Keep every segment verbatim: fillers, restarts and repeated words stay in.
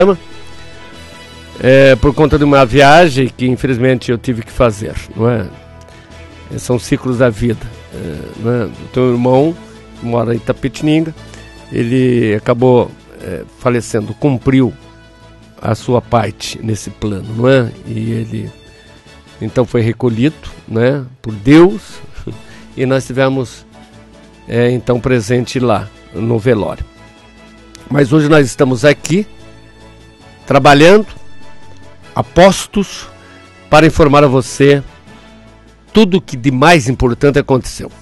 é, por conta de uma viagem que infelizmente eu tive que fazer, não é? São ciclos da vida, é, não é? O teu irmão, que mora em Itapetininga, ele acabou é, falecendo, cumpriu a sua parte nesse plano, não é? E ele então foi recolhido, né, por Deus, e nós tivemos é, então presente lá no velório. Mas hoje nós estamos aqui trabalhando, apostos, para informar a você tudo o que de mais importante aconteceu.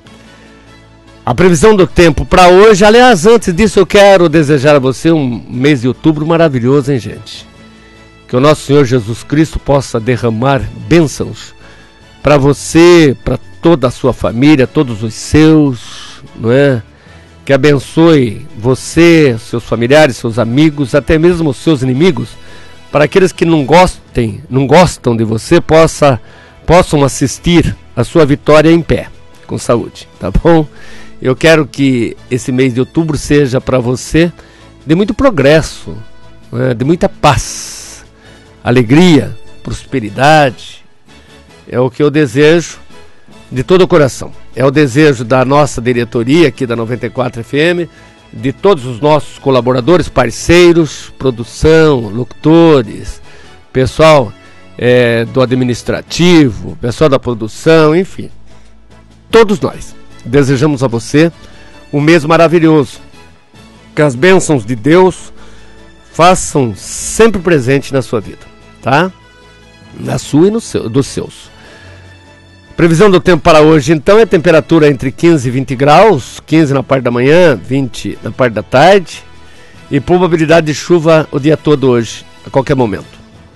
A previsão do tempo para hoje, aliás, antes disso eu quero desejar a você um mês de outubro maravilhoso, hein, gente? Que o nosso Senhor Jesus Cristo possa derramar bênçãos para você, para toda a sua família, todos os seus, não é? Que abençoe você, seus familiares, seus amigos, até mesmo os seus inimigos, para aqueles que não gostem, não gostam de você, possa, possam assistir a sua vitória em pé, com saúde, tá bom? Eu quero que esse mês de outubro seja para você de muito progresso, né? De muita paz, alegria, prosperidade. É o que eu desejo de todo o coração. É o desejo da nossa diretoria aqui da noventa e quatro F M, de todos os nossos colaboradores, parceiros, produção, locutores, pessoal é, do administrativo, pessoal da produção, enfim, todos nós. Desejamos a você um mês maravilhoso. Que as bênçãos de Deus façam sempre presente na sua vida, tá? Na sua e no seu, dos seus. Previsão do tempo para hoje, então, é temperatura entre quinze e vinte graus, quinze na parte da manhã, vinte na parte da tarde, e probabilidade de chuva o dia todo hoje, a qualquer momento.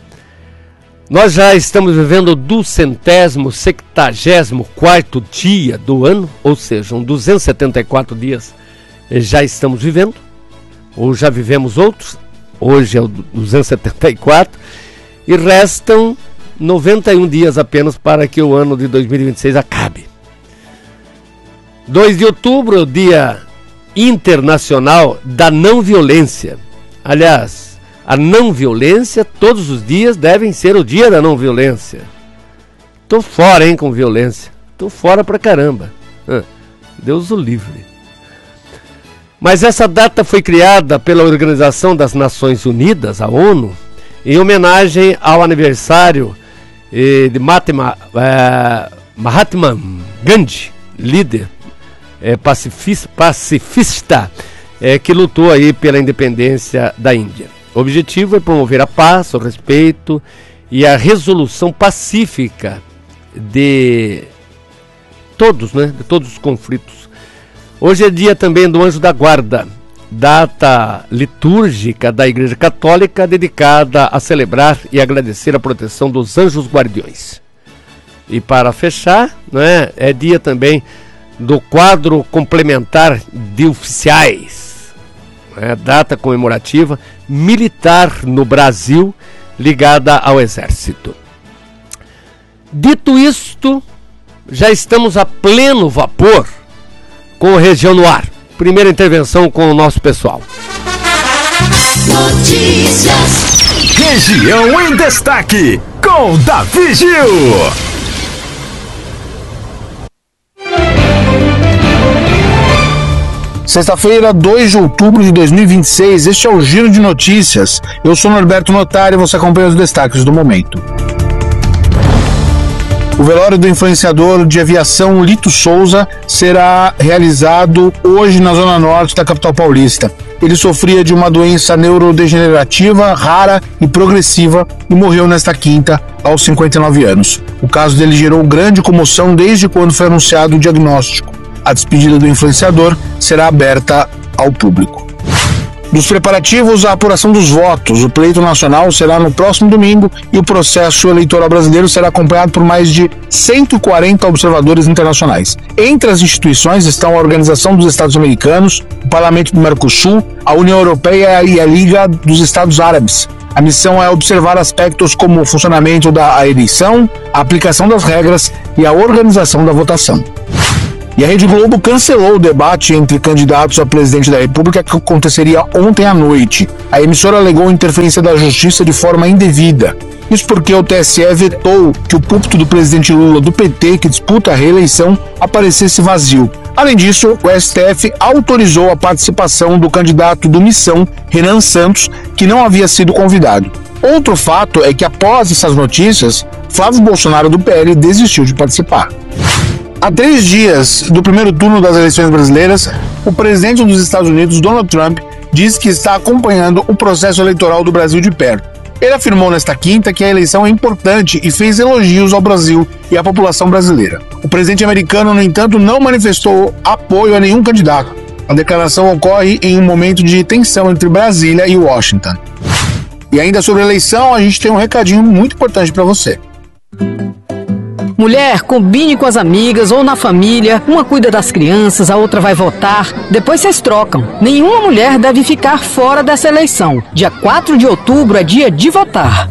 Nós já estamos vivendo o duzentésimo, septagésimo quarto dia do ano, ou seja, um duzentos e setenta e quatro dias já estamos vivendo, ou já vivemos outros, hoje é o duzentos e setenta e quatro, e restam noventa e um dias apenas para que o ano de dois mil e vinte e seis acabe. dois de outubro é o Dia Internacional da Não Violência. Aliás, a não violência, todos os dias devem ser o dia da não violência. Tô fora, hein, com violência. Tô fora pra caramba. Ah, Deus o livre. Mas essa data foi criada pela Organização das Nações Unidas, a ONU, em homenagem ao aniversário eh, de Mahatma, eh, Mahatma Gandhi, líder eh, pacifista, pacifista eh, que lutou aí pela independência da Índia. O objetivo é promover a paz, o respeito e a resolução pacífica de todos, né, de todos os conflitos. Hoje é dia também do Anjo da Guarda, data litúrgica da Igreja Católica dedicada a celebrar e agradecer a proteção dos anjos guardiões. E para fechar, né, é dia também do quadro complementar de oficiais. É, data comemorativa militar no Brasil ligada ao Exército. Dito isto, já estamos a pleno vapor com o Região no Ar. Primeira intervenção com o nosso pessoal. Notícias. Região em Destaque com Davi Gil. Sexta-feira, dois de outubro de dois mil e vinte e seis, este é o Giro de Notícias. Eu sou Norberto Notari e você acompanha os destaques do momento. O velório do influenciador de aviação Lito Souza será realizado hoje na zona norte da capital paulista. Ele sofria de uma doença neurodegenerativa, rara e progressiva e morreu nesta quinta, aos cinquenta e nove anos. O caso dele gerou grande comoção desde quando foi anunciado o diagnóstico. A despedida do influenciador será aberta ao público. Dos preparativos à apuração dos votos, o pleito nacional será no próximo domingo e o processo eleitoral brasileiro será acompanhado por mais de cento e quarenta observadores internacionais. Entre as instituições estão a Organização dos Estados Americanos, o Parlamento do Mercosul, a União Europeia e a Liga dos Estados Árabes. A missão é observar aspectos como o funcionamento da eleição, a aplicação das regras e a organização da votação. E a Rede Globo cancelou o debate entre candidatos a presidente da República que aconteceria ontem à noite. A emissora alegou interferência da Justiça de forma indevida. Isso porque o T S E vetou que o púlpito do presidente Lula do P T, que disputa a reeleição, aparecesse vazio. Além disso, o S T F autorizou a participação do candidato do Missão, Renan Santos, que não havia sido convidado. Outro fato é que após essas notícias, Flávio Bolsonaro do P L desistiu de participar. Há três dias do primeiro turno das eleições brasileiras, o presidente dos Estados Unidos, Donald Trump, disse que está acompanhando o processo eleitoral do Brasil de perto. Ele afirmou nesta quinta que a eleição é importante e fez elogios ao Brasil e à população brasileira. O presidente americano, no entanto, não manifestou apoio a nenhum candidato. A declaração ocorre em um momento de tensão entre Brasília e Washington. E ainda sobre a eleição, a gente tem um recadinho muito importante para você. Mulher, combine com as amigas ou na família, uma cuida das crianças, a outra vai votar, depois vocês trocam. Nenhuma mulher deve ficar fora dessa eleição. Dia quatro de outubro é dia de votar.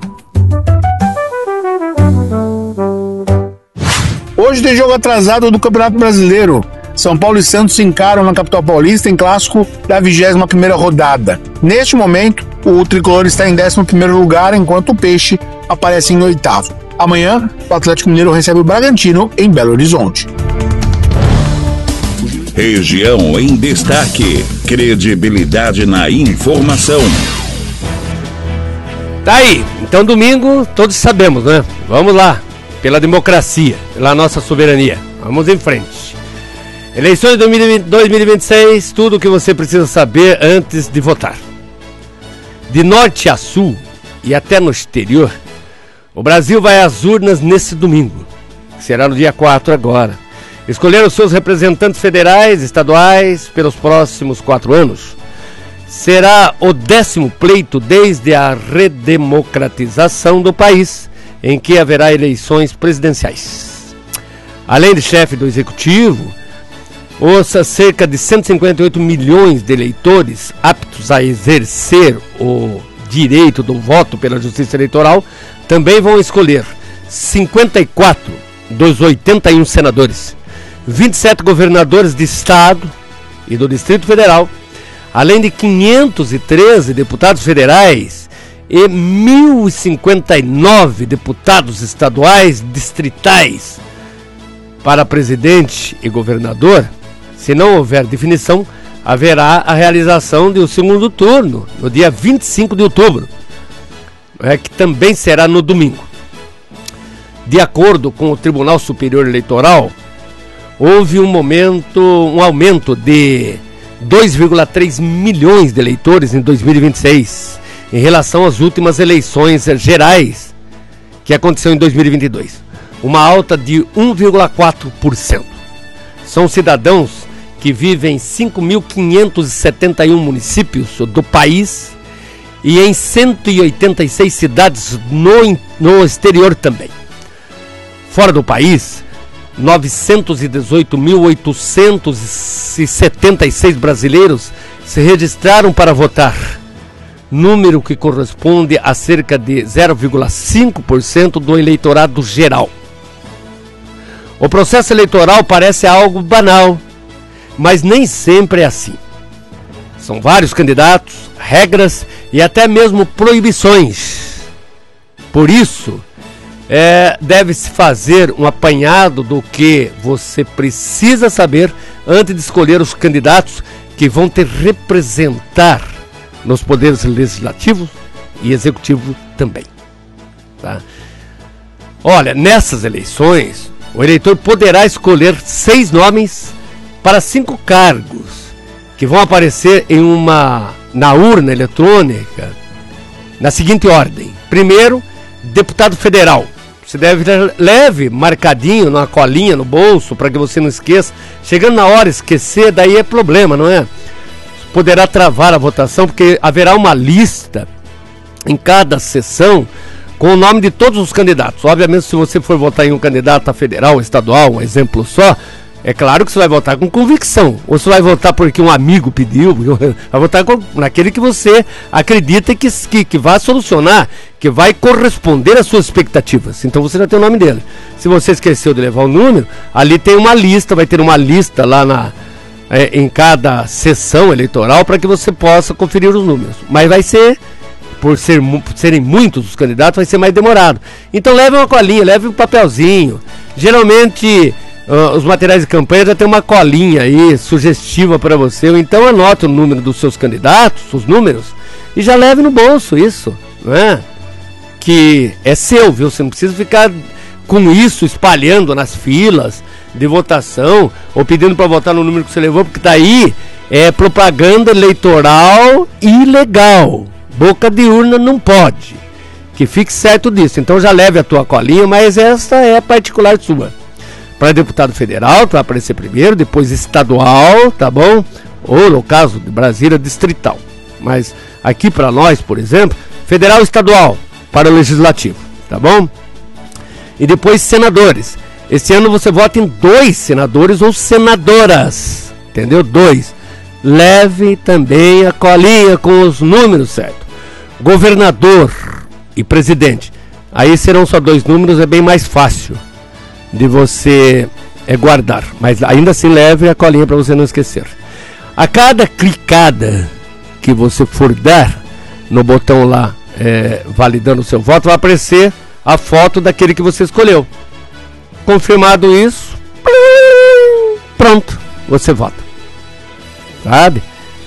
Hoje tem jogo atrasado do Campeonato Brasileiro. São Paulo e Santos se encaram na capital paulista em clássico da vigésima primeira rodada. Neste momento, o tricolor está em décimo primeiro lugar, enquanto o Peixe aparece em oitavo. Amanhã, o Atlético Mineiro recebe o Bragantino em Belo Horizonte. Região em destaque. Credibilidade na informação. Tá aí. Então, domingo, todos sabemos, né? Vamos lá. Pela democracia, pela nossa soberania. Vamos em frente. Eleições dois mil e vinte e seis, tudo o que você precisa saber antes de votar. De norte a sul e até no exterior, o Brasil vai às urnas nesse domingo, que será no dia quatro agora. Escolher os seus representantes federais, estaduais, pelos próximos quatro anos. Será o décimo pleito desde a redemocratização do país, em que haverá eleições presidenciais. Além de chefe do executivo, os cerca de cento e cinquenta e oito milhões de eleitores aptos a exercer o direito do voto pela Justiça Eleitoral também vão escolher cinquenta e quatro dos oitenta e um senadores, vinte e sete governadores de estado e do Distrito Federal, além de quinhentos e treze deputados federais e mil e cinquenta e nove deputados estaduais distritais. Para presidente e governador, se não houver definição, haverá a realização do segundo turno, no dia vinte e cinco de outubro, é, que também será no domingo. De acordo com o Tribunal Superior Eleitoral, houve um momento, um aumento de dois vírgula três milhões de eleitores em dois mil e vinte e seis, em relação às últimas eleições gerais, que aconteceu em dois mil e vinte e dois. Uma alta de um vírgula quatro por cento. São cidadãos que vivem em cinco mil quinhentos e setenta e um municípios do país e em cento e oitenta e seis cidades no, no exterior também. Fora do país, novecentos e dezoito mil oitocentos e setenta e seis brasileiros se registraram para votar, número que corresponde a cerca de zero vírgula cinco por cento do eleitorado geral. O processo eleitoral parece algo banal, mas nem sempre é assim. São vários candidatos, regras e até mesmo proibições. Por isso, é, deve-se fazer um apanhado do que você precisa saber antes de escolher os candidatos que vão te representar nos poderes legislativo e executivo também. Tá? Olha, nessas eleições, o eleitor poderá escolher seis nomes para cinco cargos que vão aparecer em uma, na urna eletrônica na seguinte ordem. Primeiro, deputado federal. Você deve ter leve, marcadinho, numa colinha no bolso, para que você não esqueça. Chegando na hora, esquecer, daí é problema, não é? Poderá travar a votação, porque haverá uma lista em cada sessão com o nome de todos os candidatos. Obviamente, se você for votar em um candidato a federal, estadual, um exemplo só, É claro que você vai votar com convicção. Ou você vai votar porque um amigo pediu, vai votar com, naquele que você acredita que, que, que vai solucionar, que vai corresponder às suas expectativas. Então você já tem o nome dele. Se você esqueceu de levar o número, ali tem uma lista, vai ter uma lista lá na, é, em cada sessão eleitoral para que você possa conferir os números. Mas vai ser, por ser, serem muitos os candidatos, vai ser mais demorado. Então leve uma colinha, leve um papelzinho. Geralmente... Uh, os materiais de campanha já tem uma colinha aí sugestiva para você, ou então anote o número dos seus candidatos, os números, e já leve no bolso isso, não é? Que é seu, viu? Você não precisa ficar com isso espalhando nas filas de votação, ou pedindo para votar no número que você levou, porque tá aí é propaganda eleitoral ilegal. Boca de urna não pode. Que fique certo disso. Então já leve a tua colinha, mas essa é particular sua. Para deputado federal, tu vai aparecer primeiro, depois estadual, tá bom? Ou no caso de Brasília, distrital. Mas aqui para nós, por exemplo, federal e estadual, para o legislativo, tá bom? E depois senadores. Esse ano você vota em dois senadores ou senadoras, entendeu? Dois. Leve também a colinha com os números certos. Governador e presidente. Aí serão só dois números, é bem mais fácil de você é, guardar, mas ainda assim leve a colinha para você não esquecer. A cada clicada que você for dar no botão lá é, validando o seu voto, vai aparecer a foto daquele que você escolheu. Confirmado isso, pronto, você vota, sabe?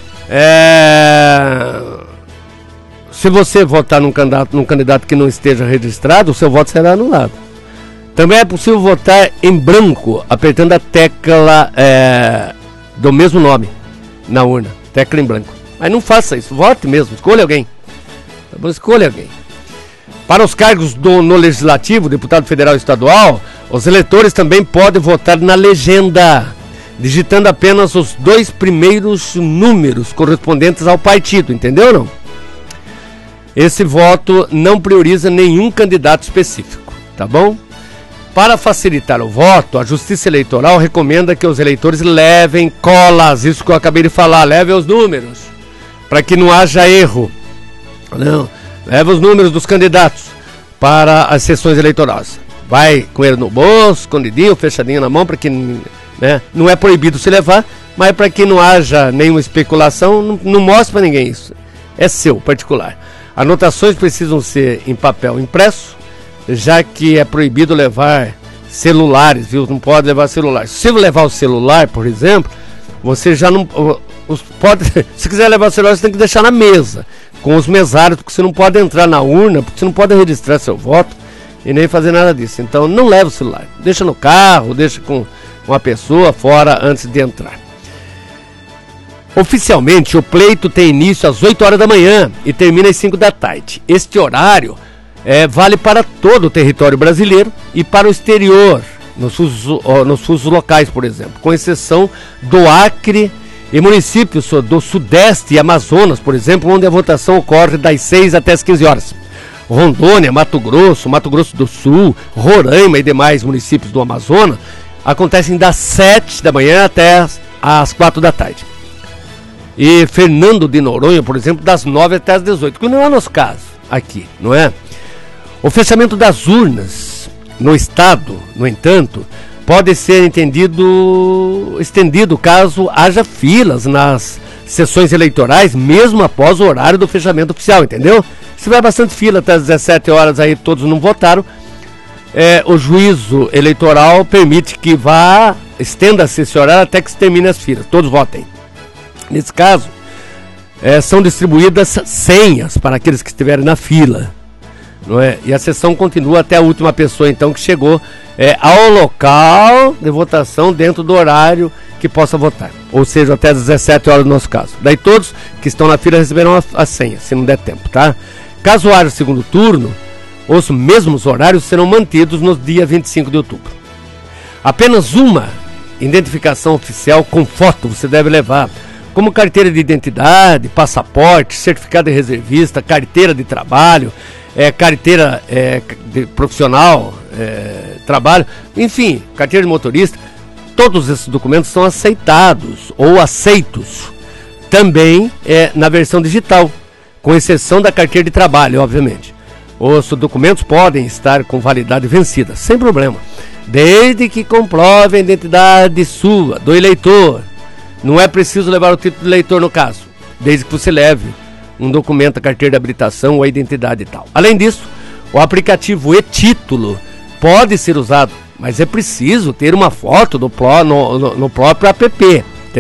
É... Se você votar num candidato, num candidato que não esteja registrado, o seu voto será anulado. Também é possível votar em branco, apertando a tecla é, do mesmo nome na urna, tecla em branco. Mas não faça isso, vote mesmo, escolha alguém. Escolha alguém. Para os cargos do, no Legislativo, deputado federal e estadual, os eleitores também podem votar na legenda, digitando apenas os dois primeiros números correspondentes ao partido, entendeu não? Esse voto não prioriza nenhum candidato específico, tá bom? Para facilitar o voto, a Justiça Eleitoral recomenda que os eleitores levem colas, isso que eu acabei de falar, levem os números, para que não haja erro. Não, leve os números dos candidatos para as sessões eleitorais. Vai com ele no bolso, escondidinho, fechadinho na mão, para que, né, não é proibido se levar, mas para que não haja nenhuma especulação, não, não mostre para ninguém isso. É seu, particular. Anotações precisam ser em papel impresso, já que é proibido levar celulares, viu? Não pode levar celular. Se levar o celular, por exemplo, você já não os, pode. Se quiser levar o celular, você tem que deixar na mesa, com os mesários, porque você não pode entrar na urna, porque você não pode registrar seu voto e nem fazer nada disso. Então não leva o celular. Deixa no carro, deixa com uma pessoa fora antes de entrar. Oficialmente, o pleito tem início às oito horas da manhã e termina às cinco da tarde. Este horário É, vale para todo o território brasileiro e para o exterior, nos fusos, nos fusos locais, por exemplo, com exceção do Acre e municípios do Sudeste e Amazonas, por exemplo, onde a votação ocorre das seis até as quinze horas. Rondônia, Mato Grosso, Mato Grosso do Sul, Roraima e demais municípios do Amazonas acontecem das sete da manhã até as quatro da tarde. E Fernando de Noronha, por exemplo, das nove até as dezoito, que não é nosso caso aqui, não é? O fechamento das urnas no estado, no entanto, pode ser entendido, estendido caso haja filas nas sessões eleitorais, mesmo após o horário do fechamento oficial, entendeu? Se tiver bastante fila até as dezessete horas, aí todos não votaram, é, o juízo eleitoral permite que vá, estenda-se esse horário até que se termine as filas, todos votem. Nesse caso, é, são distribuídas senhas para aqueles que estiverem na fila. Não é? E a sessão continua até a última pessoa, então, que chegou é, ao local de votação dentro do horário que possa votar. Ou seja, até às dezessete horas no nosso caso. Daí todos que estão na fila receberão a, a senha, se não der tempo, tá? Caso haja o segundo turno, os mesmos horários serão mantidos no dia vinte e cinco de outubro. Apenas uma identificação oficial com foto você deve levar, como carteira de identidade, passaporte, certificado de reservista, carteira de trabalho, É, carteira é, de profissional, é, trabalho, enfim, carteira de motorista, todos esses documentos são aceitados ou aceitos também é, na versão digital, com exceção da carteira de trabalho, obviamente. Os documentos podem estar com validade vencida, sem problema, desde que comprove a identidade sua, do eleitor. Não é preciso levar o título do eleitor no caso, desde que você leve um documento, a carteira de habilitação ou a identidade e tal. Além disso, o aplicativo e-título pode ser usado, mas é preciso ter uma foto do, no, no, no próprio app.